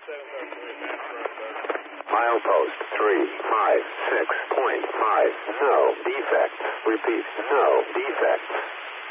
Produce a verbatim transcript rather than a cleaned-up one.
Milepost three five six point five. No defects. Repeat, no defects.